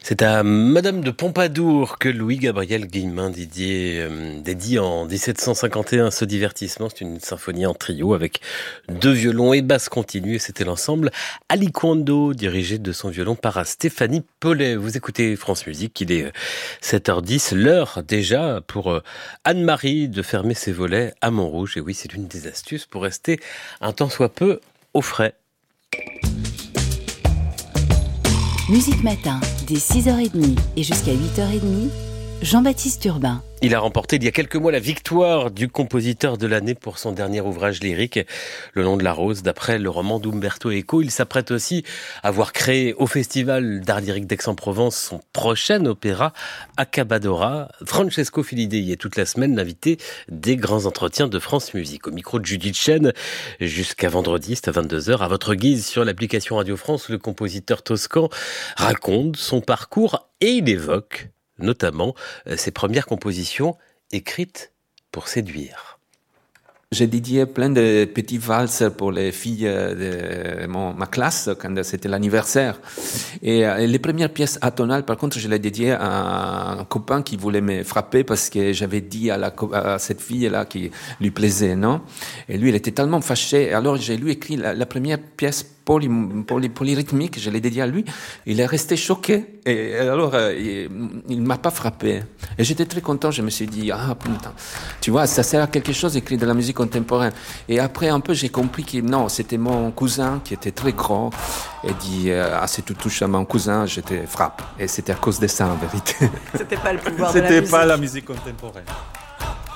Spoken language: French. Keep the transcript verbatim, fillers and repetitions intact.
C'est à Madame de Pompadour que Louis-Gabriel Guillemin dédié, euh, dédie en dix-sept cent cinquante et un ce divertissement. C'est une symphonie en trio avec deux violons et basse continue. Et c'était l'ensemble Aliquando, dirigé de son violon par Stéphanie Paulet. Vous écoutez France Musique, il est sept heures dix, l'heure déjà pour Anne-Marie de fermer ses volets à Montrouge. Et oui, c'est l'une des astuces pour rester un tant soit peu au frais. Musique Matin, dès six heures trente et jusqu'à huit heures trente, Jean-Baptiste Urbain. Il a remporté il y a quelques mois la victoire du compositeur de l'année pour son dernier ouvrage lyrique, Le Long de la Rose, d'après le roman d'Umberto Eco. Il s'apprête aussi à avoir créé au Festival d'Art Lyrique d'Aix-en-Provence son prochain opéra, Accabadora. Francesco Filidei y est toute la semaine l'invité des grands entretiens de France Musique. Au micro de Judith Chen, jusqu'à vendredi, c'est à vingt-deux heures. À votre guise sur l'application Radio France, le compositeur toscan raconte son parcours et il évoque notamment ses premières compositions écrites pour séduire. J'ai dédié plein de petits valses pour les filles de mon, ma classe quand c'était l'anniversaire. Et, et les premières pièces atonales, par contre, je les dédiées à un copain qui voulait me frapper parce que j'avais dit à, la, à cette fille-là qui lui plaisait, non? Et lui, il était tellement fâché. Et alors, j'ai lui écrit la, la première pièce poly, poly, polyrythmique, je l'ai dédiée à lui. Il est resté choqué. Et alors, euh, il, il m'a pas frappé. Et j'étais très content. Je me suis dit, ah, putain. Tu vois, ça sert à quelque chose d'écrire de la musique contemporaine. Et après, un peu, j'ai compris que non, c'était mon cousin qui était très grand. Et dit, euh, ah, si tu touches à mon cousin, je te frappe. Et c'était à cause de ça, en vérité. C'était pas le pouvoir de la C'était musique. pas la musique contemporaine.